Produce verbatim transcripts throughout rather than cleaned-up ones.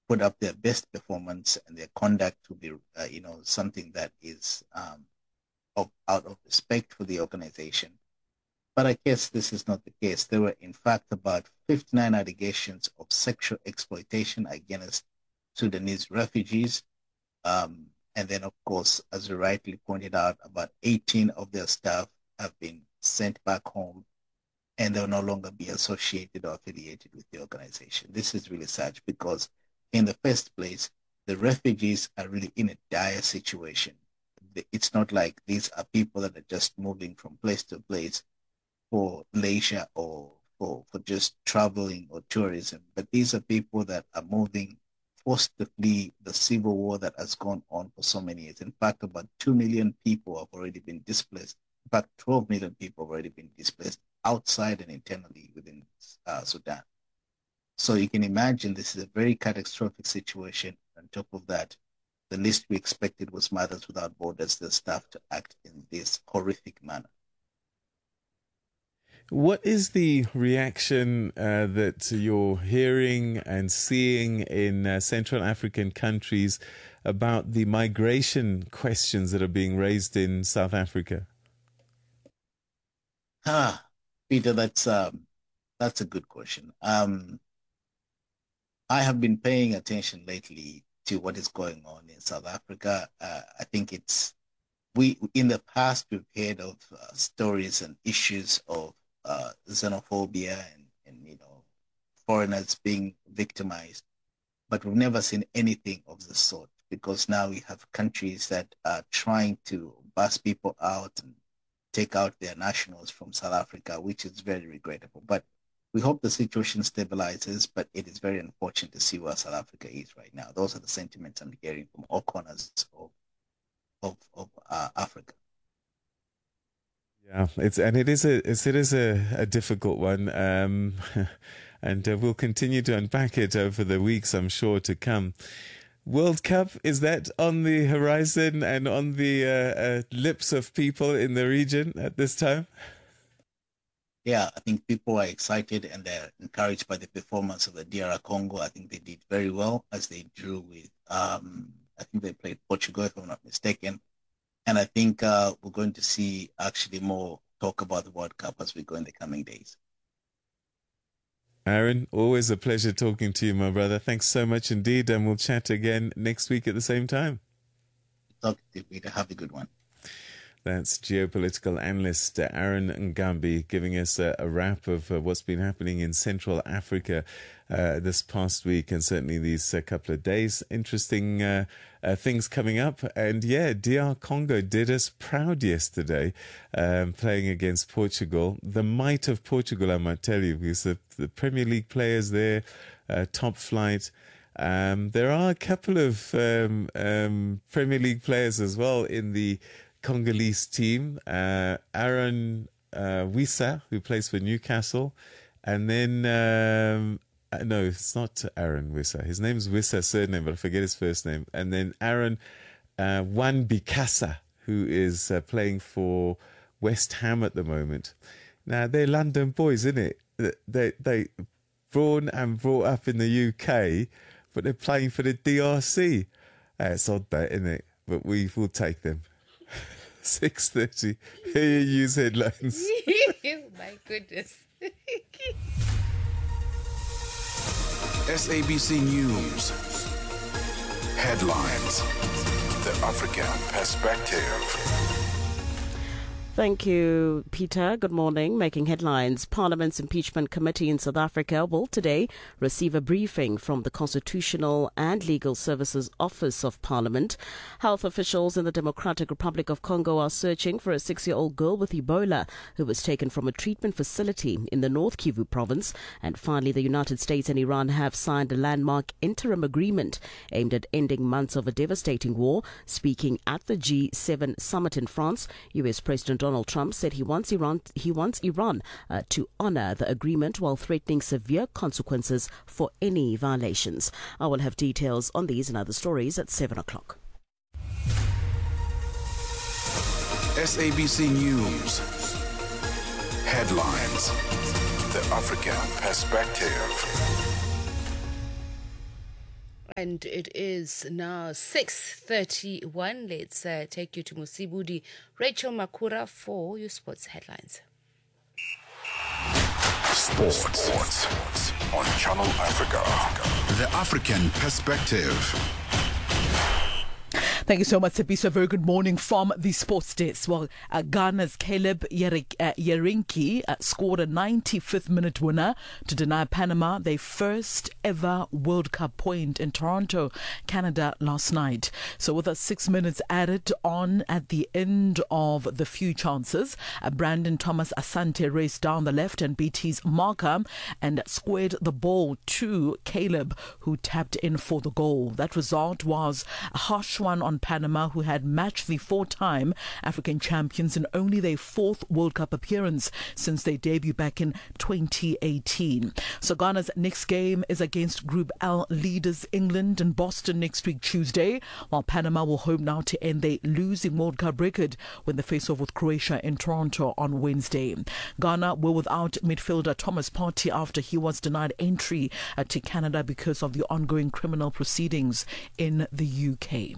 put up their best performance and their conduct to be, uh, you know, something that is um, of, out of respect for the organization. But I guess this is not the case. There were, in fact, about fifty-nine allegations of sexual exploitation against Sudanese refugees. Um, and then, of course, as you rightly pointed out, about eighteen of their staff have been sent back home and they'll no longer be associated or affiliated with the organization. This is really sad because, in the first place, the refugees are really in a dire situation. It's not like these are people that are just moving from place to place for leisure or for, for just traveling or tourism, but these are people that are moving forced to flee the civil war that has gone on for so many years. In fact, about two million people have already been displaced. In fact, twelve million people have already been displaced outside and internally within uh, Sudan. So you can imagine this is a very catastrophic situation. On top of that, the least we expected was Mothers Without Borders, the staff to act in this horrific manner. What is the reaction uh, that you're hearing and seeing in uh, Central African countries about the migration questions that are being raised in South Africa? Ah, Peter, that's um, that's a good question. Um, I have been paying attention lately to what is going on in South Africa. Uh, I think it's we in the past we've heard of uh, stories and issues of uh, xenophobia and, and you know foreigners being victimized, but we've never seen anything of the sort because now we have countries that are trying to bust people out and take out their nationals from South Africa, which is very regrettable. But we hope the situation stabilizes, but it is very unfortunate to see where South Africa is right now. Those are the sentiments I'm hearing from all corners of of, of uh, Africa. Yeah, it's and it is a it's, it is a, a difficult one, um, and uh, we'll continue to unpack it over the weeks, I'm sure, to come. World Cup, is that on the horizon and on the uh, uh, lips of people in the region at this time? Yeah, I think people are excited and they're encouraged by the performance of the D R Congo. I think they did very well as they drew with, um, I think they played Portugal, if I'm not mistaken. And I think uh, we're going to see actually more talk about the World Cup as we go in the coming days. Aaron, always a pleasure talking to you, my brother. Thanks so much indeed, and we'll chat again next week at the same time. Talk to you, Peter. Have a good one. That's geopolitical analyst Aaron Ngambi giving us a, a wrap of uh, what's been happening in Central Africa uh, this past week and certainly these uh, couple of days. Interesting uh, uh, things coming up. And yeah, D R Congo did us proud yesterday um, playing against Portugal. The might of Portugal, I might tell you, because the, the Premier League players there, uh, top flight. Um, there are a couple of um, um, Premier League players as well in the Congolese team, uh, Aaron uh, Wissa, who plays for Newcastle, and then um, uh, no, it's not Aaron Wissa. His name's Wissa, surname, but I forget his first name. And then Aaron uh, Wan-Bissaka, who is uh, playing for West Ham at the moment. Now they're London boys, isn't it? They they born and brought up in the U K, but they're playing for the D R C. Uh, it's odd, that, isn't it? But we will take them. six thirty. Here you use headlines. My goodness. S A B C News. Headlines. The African Perspective. Thank you, Peter. Good morning. Making headlines. Parliament's impeachment committee in South Africa will today receive a briefing from the Constitutional and Legal Services Office of Parliament. Health officials in the Democratic Republic of Congo are searching for a six-year-old girl with Ebola who was taken from a treatment facility in the North Kivu province. And finally, the United States and Iran have signed a landmark interim agreement aimed at ending months of a devastating war. Speaking at the G seven summit in France, U S President Donald Trump said he wants Iran, he wants Iran uh, to honor the agreement while threatening severe consequences for any violations. I will have details on these and other stories at seven o'clock. S A B C News. Headlines. The African Perspective. And it is now six thirty-one. Let's uh, take you to Musibudi. Rachel Makura for your sports headlines. Sports, Sports on Channel Africa. The African perspective. Thank you so much, Tsepiso. Very good morning from the sports desk. Well, uh, Ghana's Caleb Yerik, uh, Yerinki uh, scored a ninety-fifth minute winner to deny Panama their first ever World Cup point in Toronto, Canada last night. So with a six minutes added on at the end of the few chances, uh, Brandon Thomas Asante raced down the left and beat his marker and squared the ball to Caleb, who tapped in for the goal. That result was a harsh one on Panama, who had matched the four-time African champions in only their fourth World Cup appearance since their debut back in twenty eighteen. So Ghana's next game is against Group L leaders England in Boston next week Tuesday, while Panama will hope now to end their losing World Cup record when they face off with Croatia in Toronto on Wednesday. Ghana were without midfielder Thomas Partey after he was denied entry uh, to Canada because of the ongoing criminal proceedings in the U K.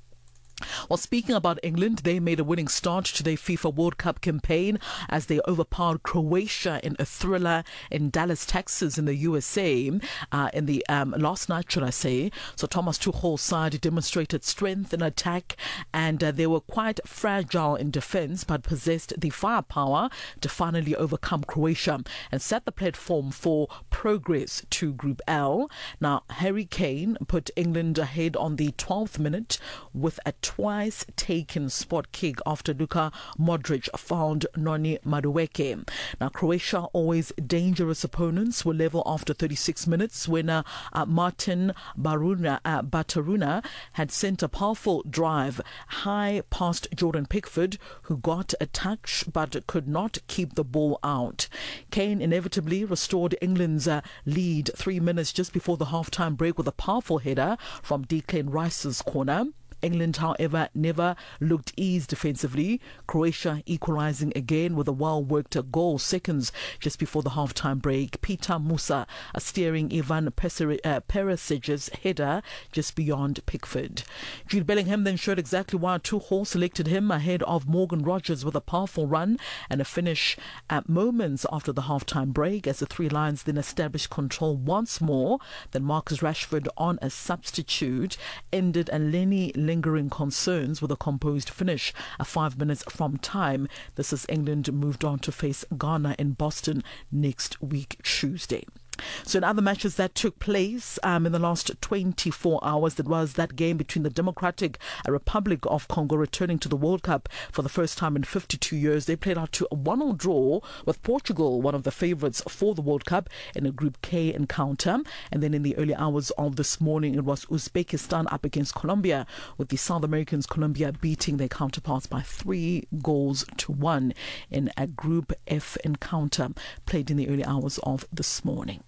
Well, speaking about England, they made a winning start to their FIFA World Cup campaign as they overpowered Croatia in a thriller in Dallas, Texas in the U S A uh, in the um, last night, should I say. So Thomas Tuchel's side demonstrated strength in attack, and uh, they were quite fragile in defence but possessed the firepower to finally overcome Croatia and set the platform for progress to Group L. Now, Harry Kane put England ahead on the twelfth minute with a twice taken spot kick after Luka Modric found Noni Madueke. Now, Croatia, always dangerous opponents, were level after thirty-six minutes when uh, uh, Martin Baruna, uh, Bataruna had sent a powerful drive high past Jordan Pickford, who got a touch but could not keep the ball out. Kane inevitably restored England's uh, lead three minutes just before the half-time break with a powerful header from Declan Rice's corner. England, however, never looked eased defensively. Croatia equalising again with a well-worked goal seconds just before the half-time break. Peter Musa steering Ivan Perisic's header just beyond Pickford. Jude Bellingham then showed exactly why Tuchel selected him ahead of Morgan Rogers with a powerful run and a finish at moments after the half-time break as the Three Lions then established control once more. Then Marcus Rashford on a substitute ended and Lenny lingering concerns with a composed finish at five minutes from time. This as England moved on to face Ghana in Boston next week Tuesday. So in other matches that took place um, in the last twenty-four hours, that was that game between the Democratic Republic of Congo returning to the World Cup for the first time in fifty-two years. They played out to a one-all draw with Portugal, one of the favourites for the World Cup, in a Group K encounter. And then in the early hours of this morning, it was Uzbekistan up against Colombia, with the South Americans, Colombia, beating their counterparts by three goals to one in a Group F encounter played in the early hours of this morning.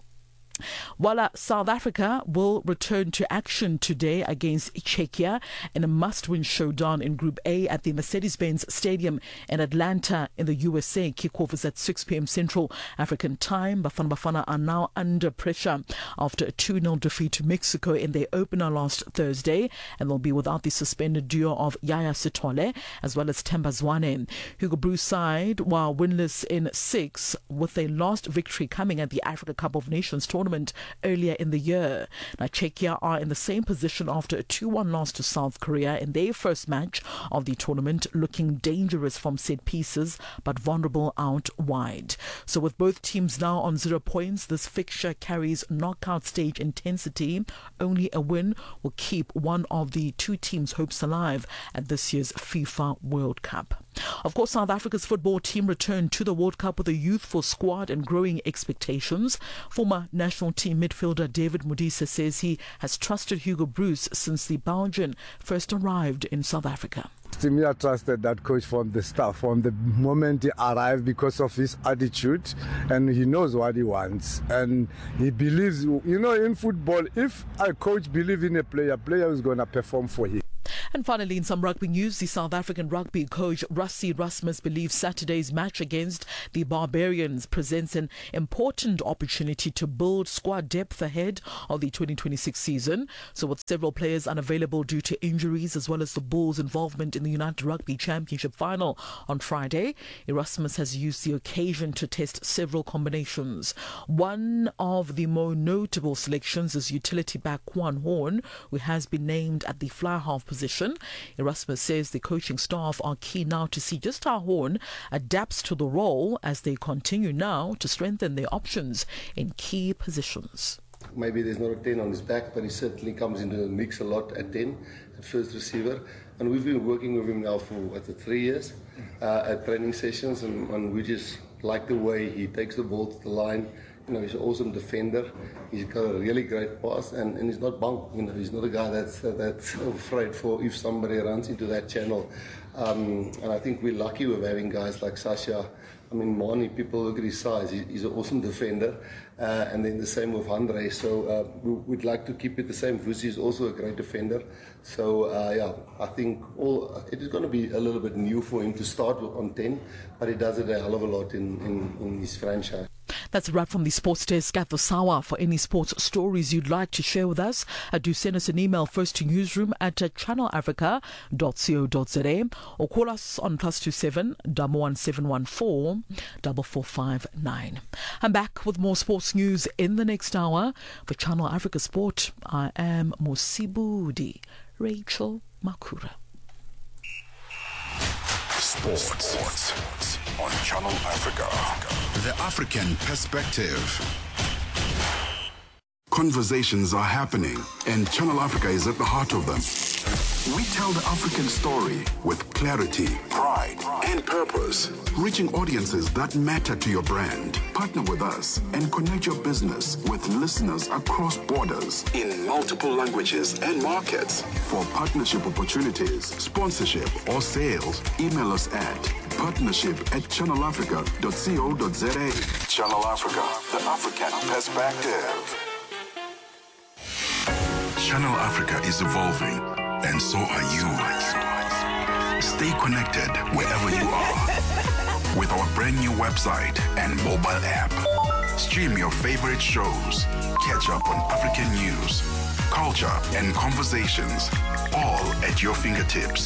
While uh, South Africa will return to action today against Czechia in a must-win showdown in Group A at the Mercedes-Benz Stadium in Atlanta in the U S A. Kickoff is at six p.m. Central African time. Bafana Bafana are now under pressure after a two nil defeat to Mexico in their opener last Thursday, and they'll be without the suspended duo of Yaya Sitole as well as Themba Zwane. Hugo Broos side, while winless in six, with their last victory coming at the Africa Cup of Nations tournament earlier in the year. Now, Czechia are in the same position after a two one loss to South Korea in their first match of the tournament, looking dangerous from set pieces but vulnerable out wide. So with both teams now on zero points, this fixture carries knockout stage intensity. Only a win will keep one of the two teams' hopes alive at this year's FIFA World Cup. Of course, South Africa's football team returned to the World Cup with a youthful squad and growing expectations. Former national team midfielder David Modise says he has trusted Hugo Broos since the Belgian first arrived in South Africa. Timia trusted that coach from the start, from the moment he arrived, because of his attitude, and he knows what he wants, and he believes, you know, in football, if a coach believes in a player, player is going to perform for him. And finally, in some rugby news, the South African rugby coach Rassie Erasmus believes Saturday's match against the Barbarians presents an important opportunity to build squad depth ahead of the twenty twenty-six season. So with several players unavailable due to injuries, as well as the Bulls' involvement in the United Rugby Championship final on Friday, Erasmus has used the occasion to test several combinations. One of the more notable selections is utility back Quan Horn, who has been named at the fly half position. Erasmus says the coaching staff are keen now to see just how Horn adapts to the role as they continue now to strengthen their options in key positions. Maybe there's not a ten on his back, but he certainly comes into the mix a lot at ten, at first receiver. And we've been working with him now for what, three years uh, at training sessions, and, and we just like the way he takes the ball to the line. You know, he's an awesome defender. He's got a really great pass, and, and he's not bunk. You know, he's not a guy that's uh, that's afraid for if somebody runs into that channel. Um, and I think we're lucky with having guys like Sasha. I mean, Mani, people look at his size. He, he's an awesome defender. Uh, and then the same with Andre. So uh, we, we'd like to keep it the same. Vusi is also a great defender. So, uh, yeah, I think all it is going to be a little bit new for him to start on ten, but he does it a hell of a lot in, in, in his franchise. That's a wrap from the Sports Desk at the Sawa. For any sports stories you'd like to share with us, uh, do send us an email first to newsroom at uh, channel africa dot co dot za or call us on plus two seven one one seven one four four four five nine. I'm back with more sports news in the next hour. For Channel Africa Sport, I am Mosibudi Rachel Makura. Sports. Sports on Channel Africa. The African perspective. Conversations are happening, and Channel Africa is at the heart of them. We tell the African story with clarity, pride, and purpose, reaching audiences that matter to your brand. Partner with us and connect your business with listeners across borders in multiple languages and markets. For partnership opportunities, sponsorship, or sales, email us at partnership at channel africa dot co dot za. Channel Africa, the African perspective. Channel Africa is evolving, and so are you. Stay connected wherever you are with our brand new website and mobile app. Stream your favorite shows, catch up on African news, culture, and conversations, all at your fingertips.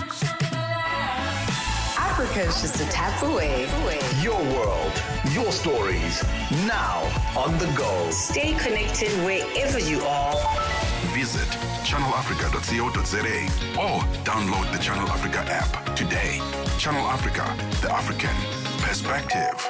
Africa is just a tap away. Your world, your stories, now on the go. Stay connected wherever you are. Visit channel africa dot co dot za or download the Channel Africa app today. Channel Africa, the African perspective.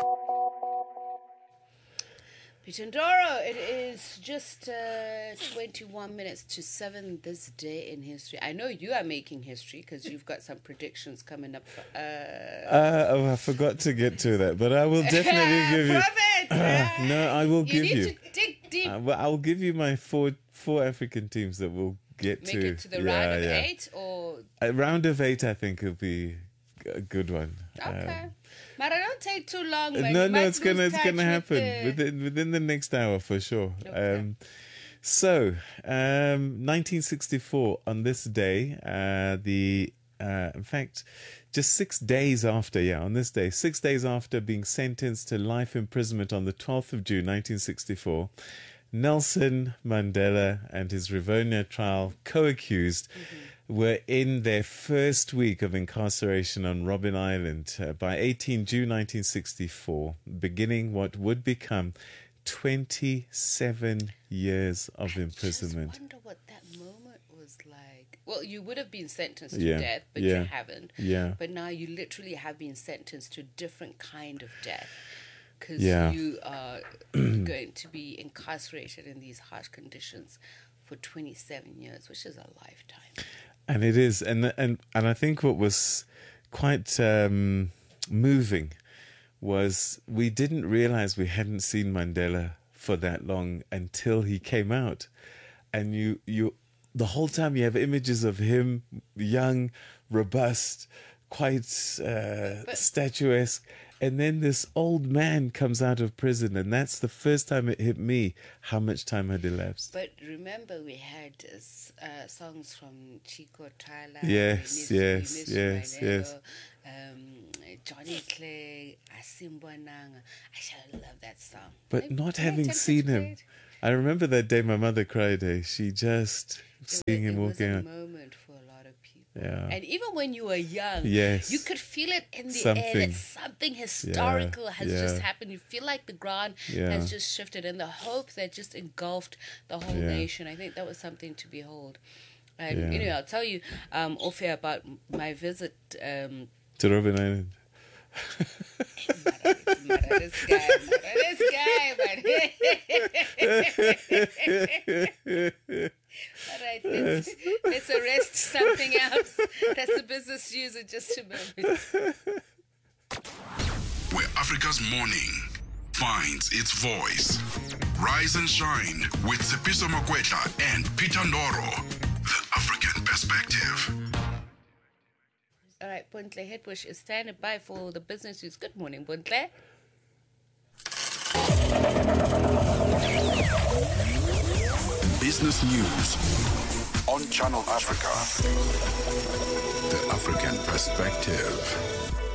Pitandoro, it is just uh, twenty-one minutes to seven this day in history. I know you are making history because you've got some predictions coming up. For, uh... Uh, oh, I forgot to get to that, but I will definitely give you. Uh, no, I will you give need you. To dig deep. Uh, well, I'll give you my four four African teams that will get Make to. it to the yeah, round of yeah. eight, or a round of eight. I think will be a good one. okay. Um, But I don't take too long, man. No, You no, might it's gonna lose it's touch gonna happen with the... within within the next hour for sure. Okay. Um, so, um, nineteen sixty-four on this day, uh, the uh, in fact, just six days after, yeah, on this day, six days after being sentenced to life imprisonment on the twelfth of June, nineteen sixty-four, Nelson Mandela and his Rivonia trial co-accused. Mm-hmm. were in their first week of incarceration on Robben Island uh, by eighteenth of June nineteen sixty-four, beginning what would become twenty-seven years of imprisonment. I just wonder what that moment was like. Well, you would have been sentenced to Yeah, death, but yeah, you haven't. Yeah. But now you literally have been sentenced to a different kind of death because Yeah. you are going to be incarcerated in these harsh conditions for twenty-seven years, which is a lifetime. And it is, and and and I think what was quite um, moving was we didn't realize we hadn't seen Mandela for that long until he came out, and you you the whole time you have images of him young, robust, quite uh, But- statuesque, And then this old man comes out of prison, and that's the first time it hit me how much time had elapsed. But remember, we had uh, songs from Chico Tyler. Yes, yes, yes, yes, yes. Um, Johnny Clay, Asimbwananga. I should love that song. But Maybe, not having seen him, grade? I remember that day my mother cried. Eh? She just it seeing was, him walking out. It was a moment for a lot of people. Yeah. And even when you were young, yes. you could feel it in the something. air that something historical yeah. has yeah. just happened. You feel like the ground yeah. has just shifted, and the hope that just engulfed the whole yeah. nation. I think that was something to behold. And yeah. you know, I'll tell you um, off air about my visit um, to Robben Island. Mara this guy, Mara this guy, man. All right, let's, let's arrest something else. That's the business user just a moment. Where Africa's morning finds its voice. Rise and shine with Tsepiso Makwetla and Peter Ndoro. The African Perspective. All right, Bontle Headbush is standing by for the business news. Good morning, Bontle. Business news on Channel Africa. The African Perspective.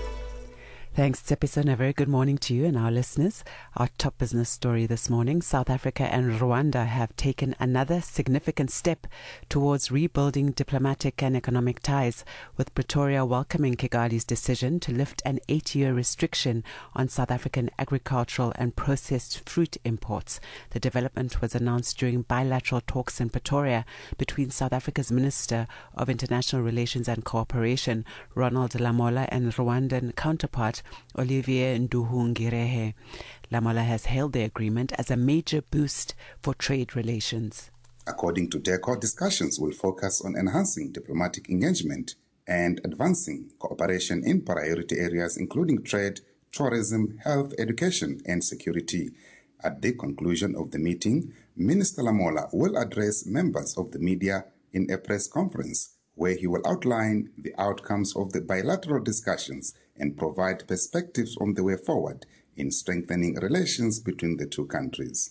Thanks, Tsepiso. A very good morning to you and our listeners. Our top business story this morning: South Africa and Rwanda have taken another significant step towards rebuilding diplomatic and economic ties, with Pretoria welcoming Kigali's decision to lift an eight-year restriction on South African agricultural and processed fruit imports. The development was announced during bilateral talks in Pretoria between South Africa's Minister of International Relations and Cooperation, Ronald Lamola, and Rwandan counterpart, Olivier Nduhungirehe. Lamola has hailed the agreement as a major boost for trade relations. According to DECO, discussions will focus on enhancing diplomatic engagement and advancing cooperation in priority areas including trade, tourism, health, education, and security. At the conclusion of the meeting, Minister Lamola will address members of the media in a press conference where he will outline the outcomes of the bilateral discussions and provide perspectives on the way forward in strengthening relations between the two countries.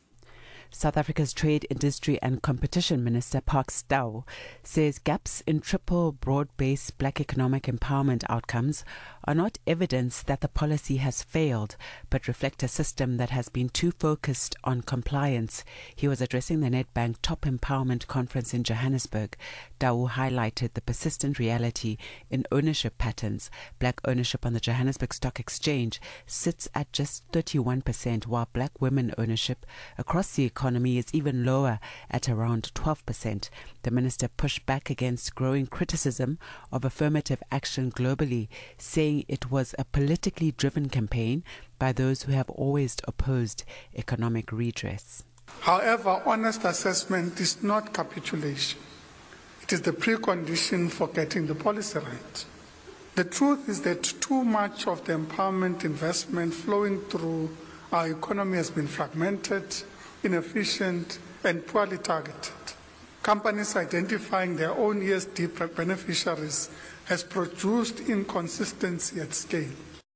South Africa's Trade, Industry and Competition Minister Parks Tau says gaps in triple broad-based black economic empowerment outcomes are not evidence that the policy has failed, but reflect a system that has been too focused on compliance. He was addressing the Nedbank Top Empowerment Conference in Johannesburg. Tau highlighted the persistent reality in ownership patterns. Black ownership on the Johannesburg Stock Exchange sits at just thirty-one percent, while black women ownership across the economy economy is even lower at around twelve percent. The minister pushed back against growing criticism of affirmative action globally, saying it was a politically driven campaign by those who have always opposed economic redress. However, honest assessment is not capitulation. It is the precondition for getting the policy right. The truth is that too much of the empowerment investment flowing through our economy has been fragmented, inefficient, and poorly targeted. Companies identifying their own E S D beneficiaries has produced inconsistency at scale.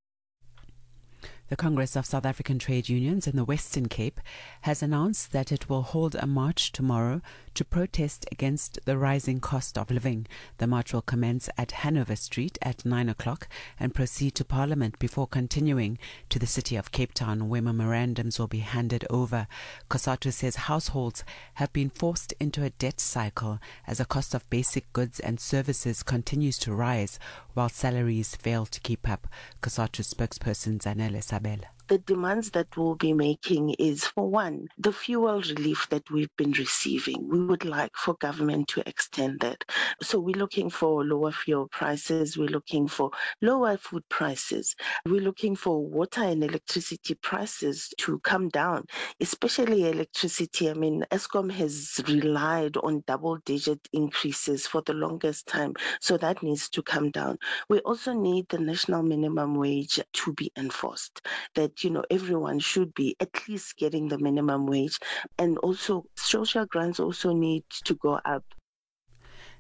The Congress of South African Trade Unions in the Western Cape has announced that it will hold a march tomorrow to protest against the rising cost of living. The march will commence at Hanover Street at nine o'clock and proceed to Parliament before continuing to the city of Cape Town, where memorandums will be handed over. COSATU says households have been forced into a debt cycle as the cost of basic goods and services continues to rise, while salaries fail to keep up. COSATU spokesperson Zanele Sabela. The demands that we'll be making is, for one, the fuel relief that we've been receiving. We would like for government to extend that. So we're looking for lower fuel prices. We're looking for lower food prices. We're looking for water and electricity prices to come down, especially electricity. I mean, Eskom has relied on double-digit increases for the longest time, so that needs to come down. We also need the national minimum wage to be enforced, that you know, everyone should be at least getting the minimum wage. And also, social grants also need to go up.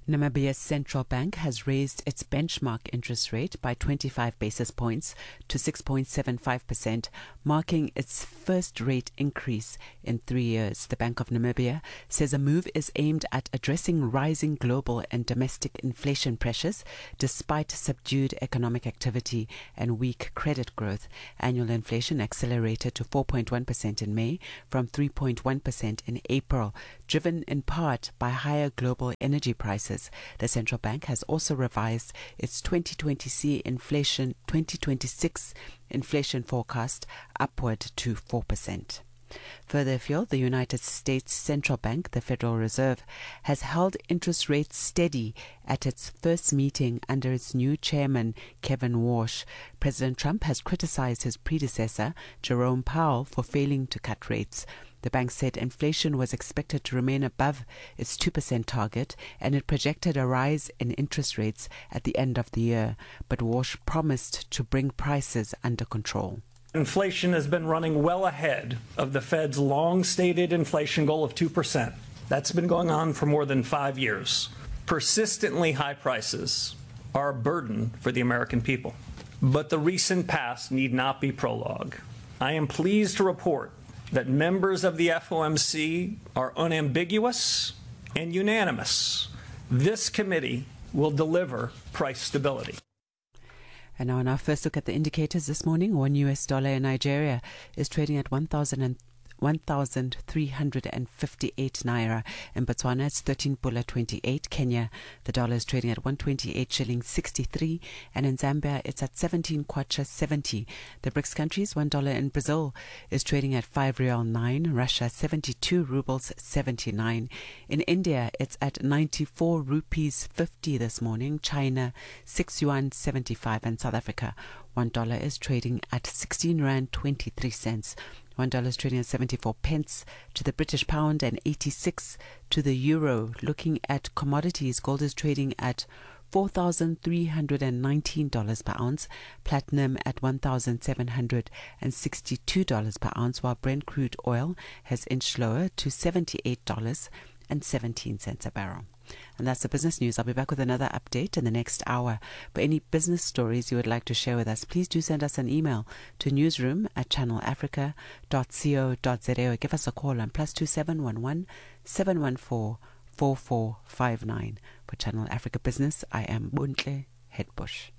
Namibia's central bank has raised its benchmark interest rate by twenty-five basis points to six point seven five percent, marking its first rate increase in three years. The Bank of Namibia says a move is aimed at addressing rising global and domestic inflation pressures despite subdued economic activity and weak credit growth. Annual inflation accelerated to four point one percent in May from three point one percent in April, driven in part by higher global energy prices. The central bank has also revised its twenty twenty inflation, twenty twenty-six inflation forecast upward to four percent. Further afield, the United States Central Bank, the Federal Reserve, has held interest rates steady at its first meeting under its new chairman, Kevin Warsh. President Trump has criticized his predecessor, Jerome Powell, for failing to cut rates. The bank said inflation was expected to remain above its two percent target, and it projected a rise in interest rates at the end of the year, but Walsh promised to bring prices under control. Inflation has been running well ahead of the Fed's long-stated inflation goal of two percent. That's been going on for more than five years. Persistently high prices are a burden for the American people. But the recent past need not be prologue. I am pleased to report that members of the F O M C are unambiguous and unanimous. This committee will deliver price stability. And now, in our first look at the indicators this morning, one U S dollar in Nigeria is trading at one thousand three hundred fifty-eight naira. In Botswana, it's thirteen pula twenty-eight. Kenya, the dollar is trading at one twenty-eight shillings sixty-three. And in Zambia, it's at seventeen kwacha seventy. The BRICS countries, one dollar in Brazil is trading at five real nine. Russia, seventy-two rubles seventy-nine. In India, it's at ninety-four rupees fifty this morning. China, six yuan seventy-five. And South Africa, one dollar is trading at sixteen rand twenty-three cents. One dollar is trading at seventy-four pence to the British pound and eighty-six to the euro. Looking at commodities, gold is trading at four thousand three hundred nineteen dollars per ounce, platinum at one thousand seven hundred sixty-two dollars per ounce, while Brent crude oil has inched lower to seventy-eight dollars and seventeen cents a barrel. And that's the business news. I'll be back with another update in the next hour. For any business stories you would like to share with us, please do send us an email to newsroom at channel africa dot co dot za or give us a call on plus two seven one one seven one four four four five nine. For Channel Africa Business, I am Buntle Headbush.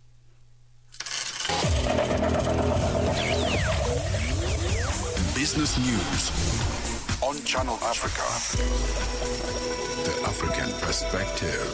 Business news on Channel Africa. The African Perspective,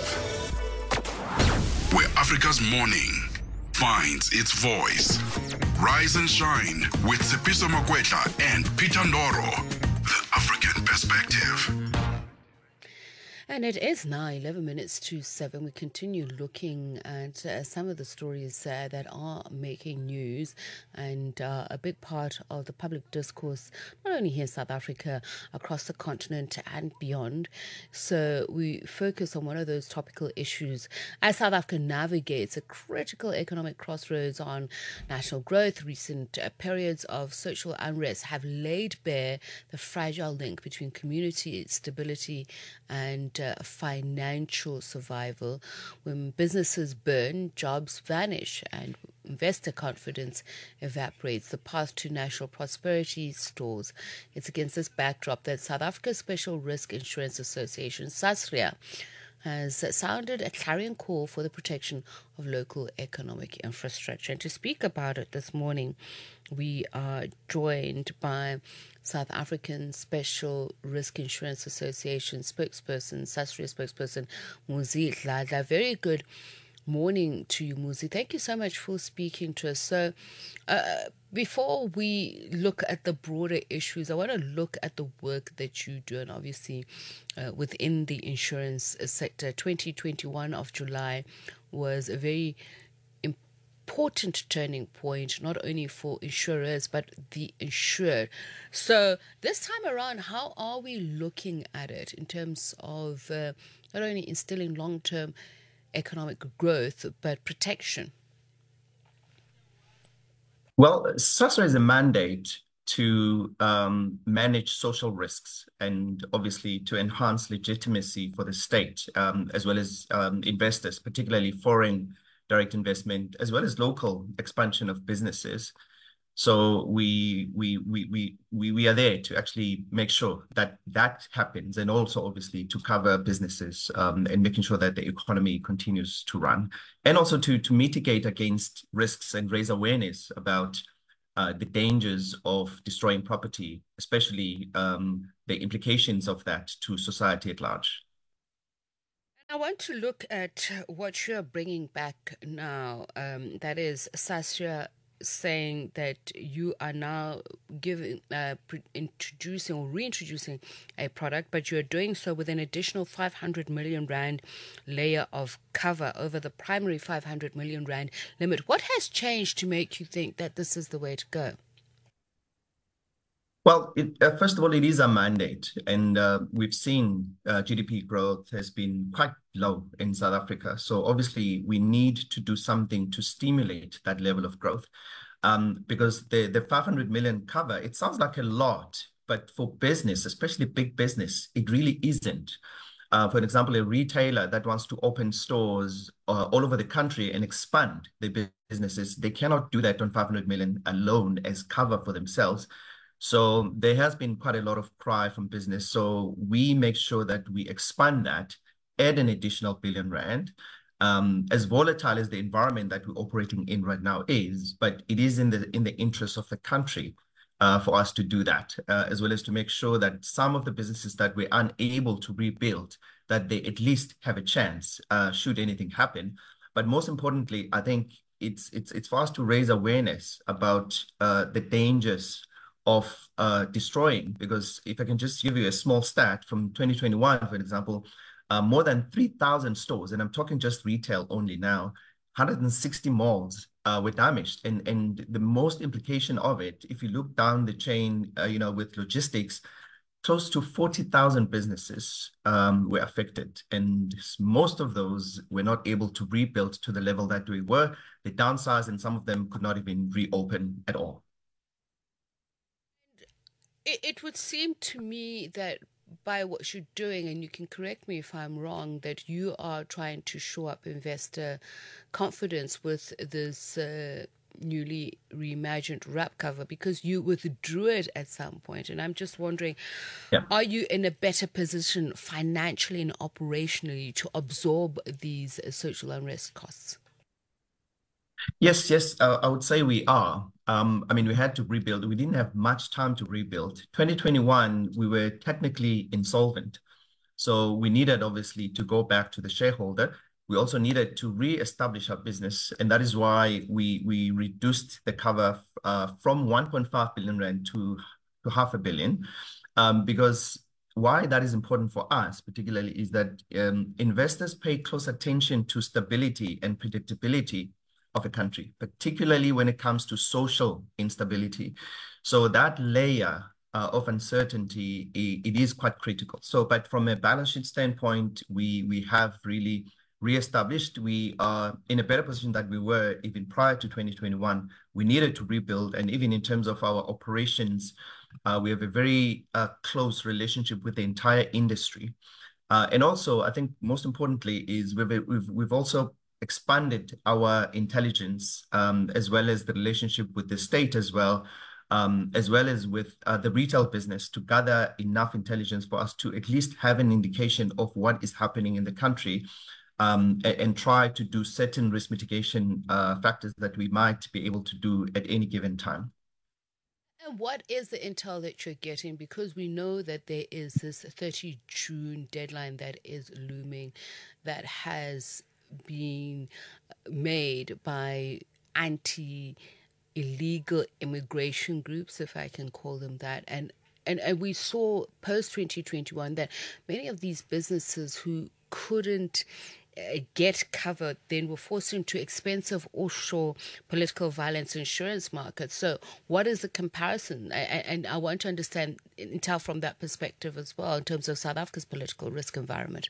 where Africa's morning finds its voice. Rise and shine with Sepiso Makwetla and Peter Ndoro. The African Perspective. And it is now eleven minutes to seven. We continue looking at uh, some of the stories uh, that are making news and uh, a big part of the public discourse, not only here in South Africa, across the continent and beyond. So we focus on one of those topical issues as South Africa navigates a critical economic crossroads on national growth. Recent uh, periods of social unrest have laid bare the fragile link between community stability and Uh, financial survival. When businesses burn, jobs vanish, and investor confidence evaporates, the path to national prosperity stalls. It's against this backdrop that South Africa's Special Risk Insurance Association, SASRIA, has sounded a clarion call for the protection of local economic infrastructure. And to speak about it this morning, we are joined by South African Special Risk Insurance Association spokesperson, SASRIA spokesperson, Muzi Dladla. Very good morning to you, Muzi. Thank you so much for speaking to us. So uh, before we look at the broader issues, I want to look at the work that you do, and obviously uh, within the insurance sector. twenty twenty-one of July was a very important turning point, not only for insurers, but the insured. So this time around, how are we looking at it in terms of uh, not only instilling long-term economic growth, but protection? Well, SASRIA has a mandate to um, manage social risks and obviously to enhance legitimacy for the state, um, as well as um, investors, particularly foreign direct investment, as well as local expansion of businesses. So we we we we we we are there to actually make sure that that happens, and also obviously to cover businesses um, and making sure that the economy continues to run, and also to to mitigate against risks and raise awareness about uh, the dangers of destroying property, especially um, the implications of that to society at large. I want to look at what you're bringing back now. Um, that is Sasria saying that you are now giving, uh, introducing or reintroducing a product, but you're doing so with an additional five hundred million rand layer of cover over the primary five hundred million rand limit. What has changed to make you think that this is the way to go? Well, it, uh, first of all, it is a mandate, and uh, we've seen uh, G D P growth has been quite low in South Africa. So obviously, we need to do something to stimulate that level of growth, um, because the, the five hundred million cover, it sounds like a lot, but for business, especially big business, it really isn't. Uh, for example, a retailer that wants to open stores uh, all over the country and expand their businesses, they cannot do that on five hundred million alone as cover for themselves. So there has been quite a lot of cry from business. So we make sure that we expand that, add an additional billion rand. Um, as volatile as the environment that we're operating in right now is, but it is in the in the interest of the country uh, for us to do that, uh, as well as to make sure that some of the businesses that we're unable to rebuild, that they at least have a chance uh, should anything happen. But most importantly, I think it's it's it's for us to raise awareness about uh, the dangers of uh, destroying, because if I can just give you a small stat from twenty twenty-one, for example, uh, more than three thousand stores, and I'm talking just retail only now, one hundred sixty malls uh, were damaged. And, and the most implication of it, if you look down the chain, uh, you know, with logistics, close to forty thousand businesses um, were affected. And most of those were not able to rebuild to the level that we were. They downsized, and some of them could not even reopen at all. It would seem to me that by what you're doing, and you can correct me if I'm wrong, that you are trying to shore up investor confidence with this uh, newly reimagined wrap cover, because you withdrew it at some point. And I'm just wondering, yeah. Are you in a better position financially and operationally to absorb these uh, social unrest costs? Yes, yes, uh, I would say we are. Um, I mean, we had to rebuild. We didn't have much time to rebuild. twenty twenty-one, we were technically insolvent. So we needed, obviously, to go back to the shareholder. We also needed to re-establish our business. And that is why we, we reduced the cover uh, from one point five billion rand to, to half a billion. Um, because why that is important for us, particularly, is that um, investors pay close attention to stability and predictability of a country, particularly when it comes to social instability. So that layer uh, of uncertainty, it, it is quite critical. So, but from a balance sheet standpoint, we, we have really reestablished. We are in a better position than we were even prior to twenty twenty-one. We needed to rebuild. And even in terms of our operations, uh, we have a very uh, close relationship with the entire industry. Uh, and also, I think most importantly is we've, we've, we've also expanded our intelligence, um, as well as the relationship with the state as well, um, as well as with uh, the retail business, to gather enough intelligence for us to at least have an indication of what is happening in the country, um, and, and try to do certain risk mitigation uh, factors that we might be able to do at any given time. And what is the intel that you're getting? Because we know that there is this thirtieth of June deadline that is looming, that has being made by anti-illegal immigration groups, if I can call them that. And, and, and we saw post twenty twenty-one that many of these businesses who couldn't uh, get covered then were forced into expensive offshore political violence insurance markets. So what is the comparison? I, and I want to understand intel from that perspective as well, in terms of South Africa's political risk environment.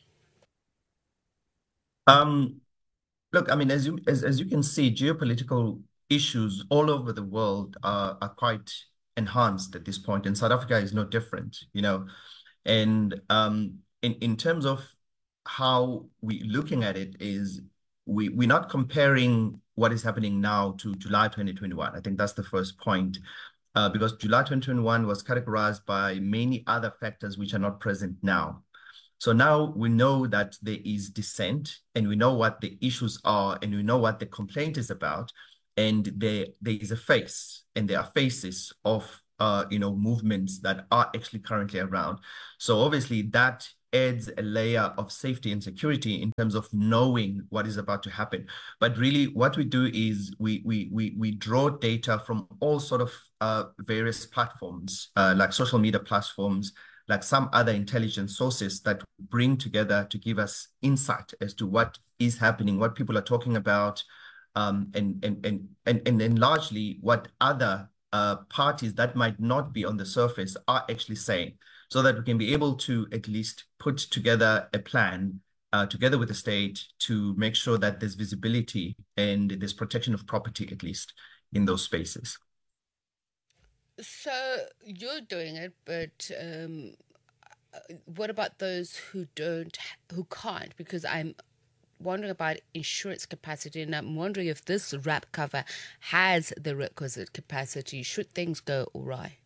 Um, look, I mean, as you as, as you can see, geopolitical issues all over the world are, are quite enhanced at this point, and South Africa is no different, you know. And um, in, in terms of how we're looking at it is we, we're not comparing what is happening now to July twenty twenty-one. I think that's the first point, uh, because July twenty twenty-one was categorized by many other factors which are not present now. So now we know that there is dissent, and we know what the issues are, and we know what the complaint is about, and there, there is a face, and there are faces of uh, you know, movements that are actually currently around. So obviously that adds a layer of safety and security in terms of knowing what is about to happen. But really what we do is we we we, we draw data from all sort of uh, various platforms, uh, like social media platforms, like some other intelligence sources that bring together to give us insight as to what is happening, what people are talking about, um, and, and, and, and, and, and largely what other uh, parties that might not be on the surface are actually saying, so that we can be able to at least put together a plan uh, together with the state to make sure that there's visibility and there's protection of property, at least in those spaces. So you're doing it, but um, what about those who don't, who can't? Because I'm wondering about insurance capacity, and I'm wondering if this wrap cover has the requisite capacity should things go awry.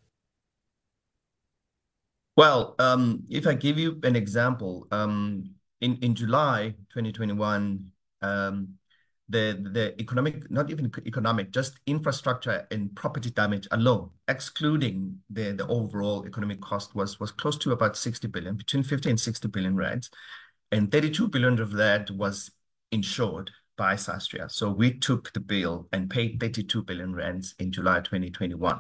Well, um, if I give you an example, um, in, in July twenty twenty-one, um, the, the economic, not even economic, just infrastructure and property damage alone, excluding the, the overall economic cost, was, was close to about sixty billion, between fifty and sixty billion rands. And thirty-two billion of that was insured by SASTRIA. So we took the bill and paid thirty-two billion rands in July twenty twenty-one.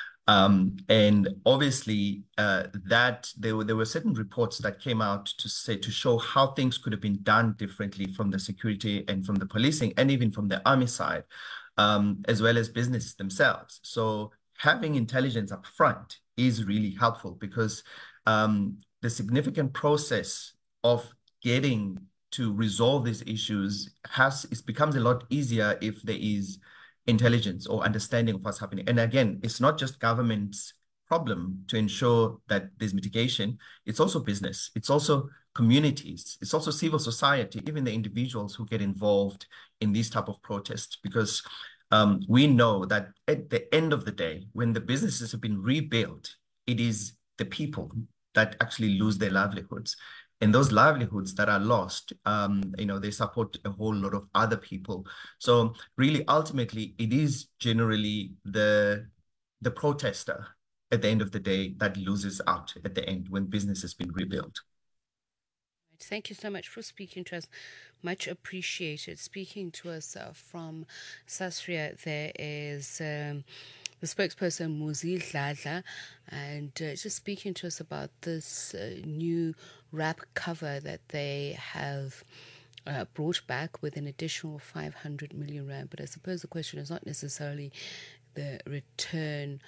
Um, and obviously uh, that there were, there were certain reports that came out to say, to show how things could have been done differently from the security and from the policing and even from the army side, um, as well as businesses themselves. So having intelligence up front is really helpful, because um, the significant process of getting to resolve these issues has, it becomes a lot easier if there is intelligence or understanding of what's happening. And again, it's not just government's problem to ensure that there's mitigation, it's also business, it's also communities, it's also civil society, even the individuals who get involved in these type of protests, because um, we know that at the end of the day, when the businesses have been rebuilt, it is the people that actually lose their livelihoods. And those livelihoods that are lost, um, you know, they support a whole lot of other people. So really, ultimately, it is generally the, the protester at the end of the day that loses out at the end when business has been rebuilt. Thank you so much for speaking to us. Much appreciated. Speaking to us uh, from SASTRIA, there is Um, the spokesperson, Muzi Dladla, and uh, just speaking to us about this uh, new wrap cover that they have uh, brought back with an additional five hundred million rand. But I suppose the question is not necessarily the return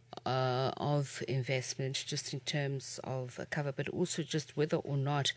uh, of investment, just in terms of a cover, but also just whether or not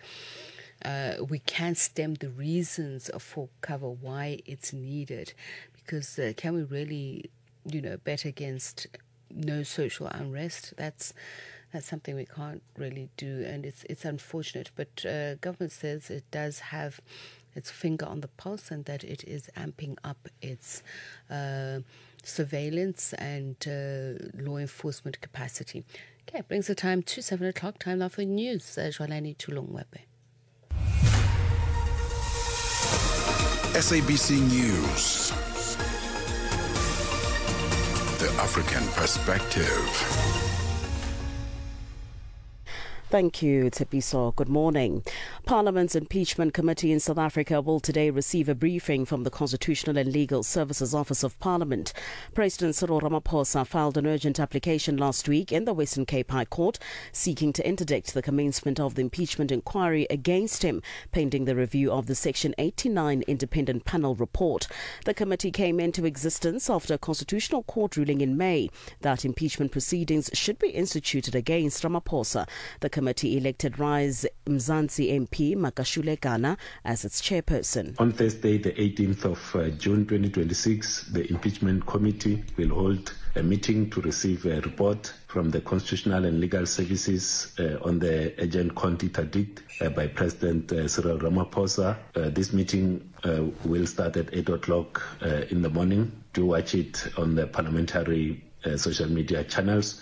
uh, we can stem the reasons for cover, why it's needed. Because uh, can we really, you know, bet against no social unrest? That's that's something we can't really do, and it's it's unfortunate. But uh, government says it does have its finger on the pulse, and that it is amping up its uh, surveillance and uh, law enforcement capacity. Okay, brings the time to seven o'clock. Time now for news. Uh, Jwalani Tulongwepe. S A B C News. The African Perspective. Thank you, Tepiso. Good morning. Parliament's Impeachment Committee in South Africa will today receive a briefing from the Constitutional and Legal Services Office of Parliament. President Cyril Ramaphosa filed an urgent application last week in the Western Cape High Court seeking to interdict the commencement of the impeachment inquiry against him, pending the review of the Section eighty-nine Independent Panel report. The committee came into existence after a Constitutional Court ruling in May that impeachment proceedings should be instituted against Ramaphosa. The committee elected Rise Mzansi M P P Makashule Ghana as its chairperson. On Thursday, the eighteenth of uh, June twenty twenty-six, the impeachment committee will hold a meeting to receive a report from the Constitutional and Legal Services uh, on the urgent court interdict uh, by President uh, Cyril Ramaphosa. Uh, this meeting uh, will start at eight o'clock uh, in the morning. Do watch it on the parliamentary uh, social media channels.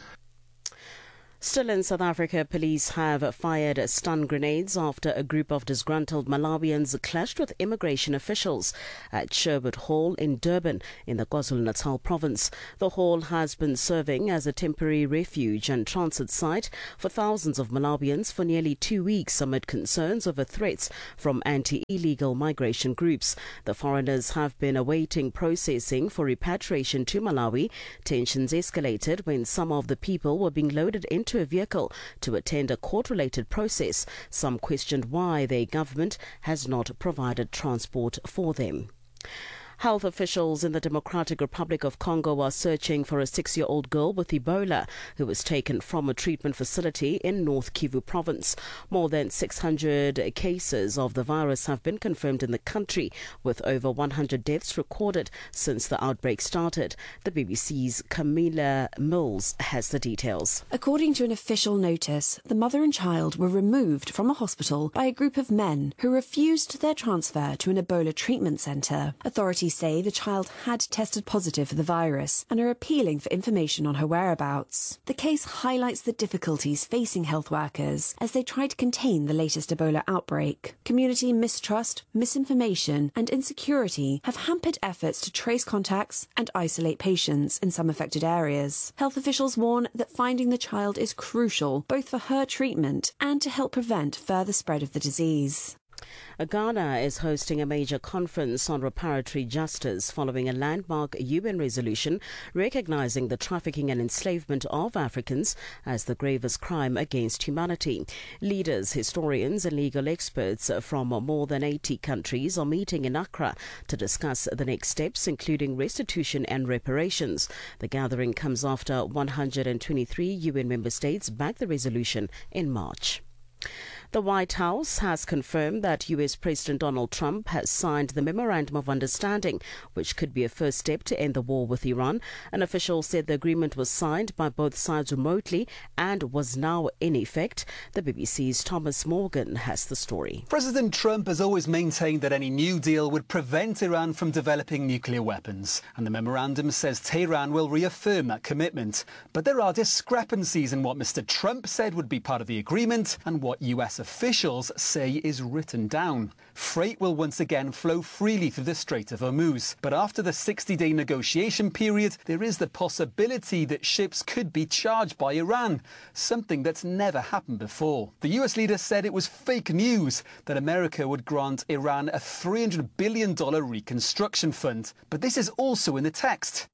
Still in South Africa, police have fired stun grenades after a group of disgruntled Malawians clashed with immigration officials at Sherwood Hall in Durban in the KwaZulu-Natal province. The hall has been serving as a temporary refuge and transit site for thousands of Malawians for nearly two weeks amid concerns over threats from anti-illegal migration groups. The foreigners have been awaiting processing for repatriation to Malawi. Tensions escalated when some of the people were being loaded into a vehicle to attend a court-related process. Some questioned why their government has not provided transport for them. Health officials in the Democratic Republic of Congo are searching for a six-year-old girl with Ebola who was taken from a treatment facility in North Kivu province. More than six hundred cases of the virus have been confirmed in the country, with over one hundred deaths recorded since the outbreak started. The B B C's Camilla Mills has the details. According to an official notice, the mother and child were removed from a hospital by a group of men who refused their transfer to an Ebola treatment centre. Authorities say the child had tested positive for the virus and are appealing for information on her whereabouts. The case highlights the difficulties facing health workers as they try to contain the latest Ebola outbreak. Community mistrust, misinformation and insecurity have hampered efforts to trace contacts and isolate patients in some affected areas. Health officials warn that finding the child is crucial both for her treatment and to help prevent further spread of the disease. Ghana is hosting a major conference on reparatory justice following a landmark U N resolution recognizing the trafficking and enslavement of Africans as the gravest crime against humanity. Leaders, historians and legal experts from more than eighty countries are meeting in Accra to discuss the next steps, including restitution and reparations. The gathering comes after one hundred twenty-three U N member states backed the resolution in March. The White House has confirmed that U S President Donald Trump has signed the Memorandum of Understanding, which could be a first step to end the war with Iran. An official said the agreement was signed by both sides remotely and was now in effect. The B B C's Thomas Morgan has the story. President Trump has always maintained that any new deal would prevent Iran from developing nuclear weapons, and the memorandum says Tehran will reaffirm that commitment. But there are discrepancies in what Mister Trump said would be part of the agreement and what U S officials say is written down. Freight will once again flow freely through the Strait of Hormuz, but after the sixty-day negotiation period, there is the possibility that ships could be charged by Iran, something that's never happened before. The U S leader said it was fake news that America would grant Iran a three hundred billion dollars reconstruction fund, but this is also in the text.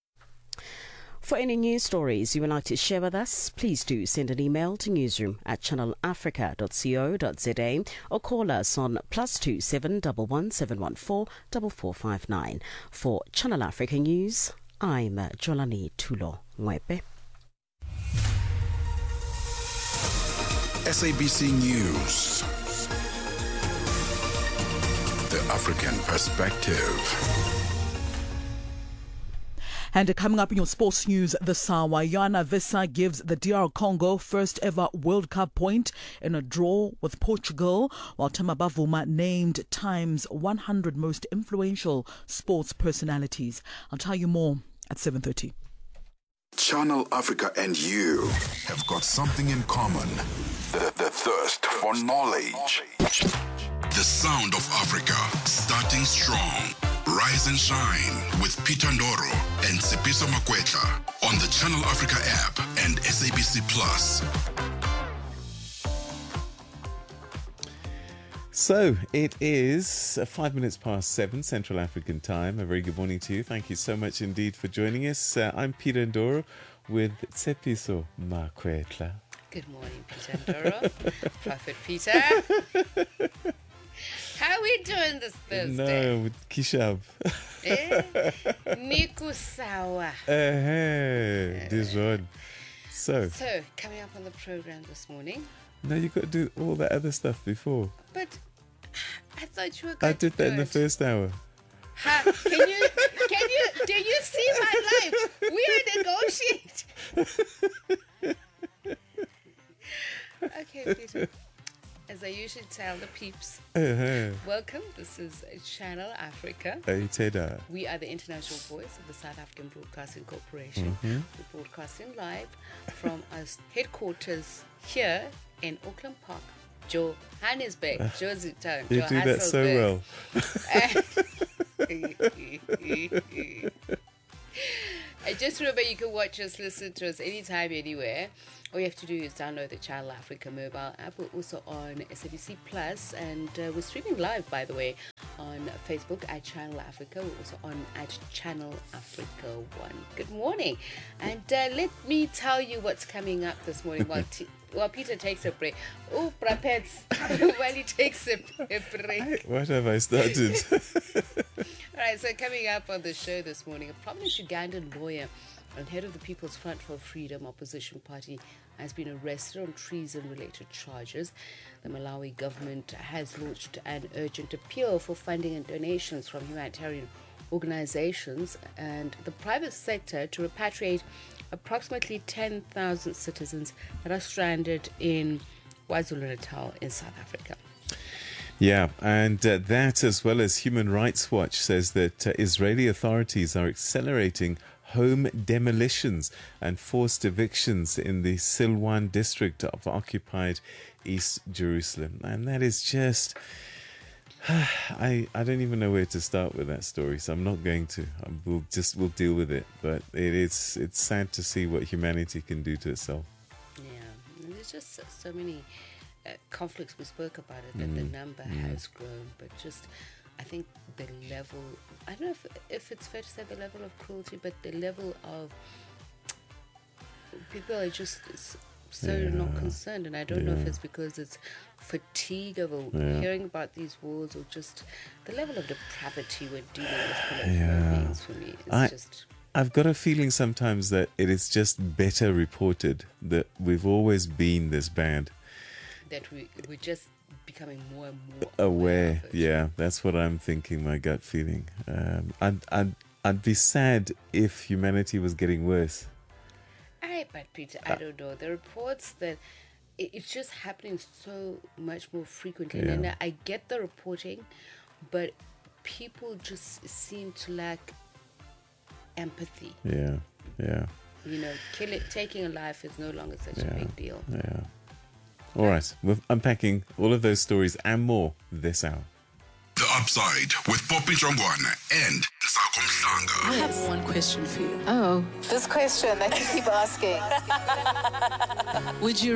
For any news stories you would like to share with us, please do send an email to newsroom at channel africa dot co dot za or call us on plus two seven one one seven one four four four five nine. For Channel Africa News, I'm Jolani Tulo Mwepe. S A B C News. The African Perspective. And coming up in your sports news this hour, Yana Visa gives the D R Congo first ever World Cup point in a draw with Portugal, while Themba Bavuma named Time's one hundred most influential sports personalities. I'll tell you more at seven thirty. Channel Africa and you have got something in common. The, the thirst for knowledge. The sound of Africa, starting strong. Rise and shine with Peter Ndoro and Sepiso Makwetla on the Channel Africa app and S A B C Plus. So it is five minutes past seven Central African time. A very good morning to you. Thank you so much indeed for joining us. Uh, I'm Peter Ndoro with Sepiso Makwetla. Good morning, Peter Ndoro. Prophet Peter. How are we doing this Thursday? No, with Kishab. Eh? Nikusawa. Uh-huh. This one. So. So, coming up on the program this morning. No, you've got to do all that other stuff before. But I thought you were going I did that in the first hour. Ha, can you, can you, do you see my life? We are negotiating. Okay, Peter. As I usually tell the peeps, uh-huh. welcome. This is Channel Africa. Hey, Teda. We are the international voice of the South African Broadcasting Corporation. Mm-hmm. We're broadcasting live from our headquarters here in Auckland Park, Johannesburg, uh, Josie Town. You do that so well. And just remember, you can watch us, listen to us anytime, anywhere. All you have to do is download the Channel Africa mobile app. We're also on S A B C Plus, and uh, we're streaming live, by the way, on Facebook at Channel Africa. We're also on at Channel Africa One. Good morning, and uh, let me tell you what's coming up this morning while, t- while Peter takes a break. Oh, Prapets, while he takes a, a break. What have I started? All right, so coming up on the show this morning, a prominent Ugandan lawyer and head of the People's Front for Freedom opposition party has been arrested on treason-related charges. The Malawi government has launched an urgent appeal for funding and donations from humanitarian organizations and the private sector to repatriate approximately ten thousand citizens that are stranded in KwaZulu-Natal in South Africa. Yeah, and uh, that, as well as Human Rights Watch, says that uh, Israeli authorities are accelerating home demolitions and forced evictions in the Silwan district of occupied East Jerusalem. And that is just... I, I don't even know where to start with that story, so I'm not going to. I we'll just we'll deal with it. But it is it's sad to see what humanity can do to itself. Yeah, there's just so, so many uh, conflicts. We spoke about it, that mm. the number mm. has grown, but just... I think the level, I don't know if, if it's fair to say the level of cruelty, but the level of people are just so yeah. not concerned. And I don't yeah. know if it's because it's fatigue of yeah. hearing about these wars or just the level of depravity we're dealing with for yeah. beings for me. It's I, just... I've got a feeling sometimes that it is just better reported that we've always been this bad. That we, we're just... becoming more and more aware. Yeah, that's what I'm thinking, my gut feeling. Um, I'd, I'd, I'd be sad if humanity was getting worse. Aye, but Peter, I don't know. The reports that it, it's just happening so much more frequently. Yeah. And I get the reporting, but people just seem to lack empathy. Yeah, yeah. You know, kill it, taking a life is no longer such yeah. a big deal. Yeah. All right, we're unpacking all of those stories and more this hour. The Upside with Poppy Jongwana and Sako Mhlanga. I have one question for you. Oh. This question that you keep asking. Would you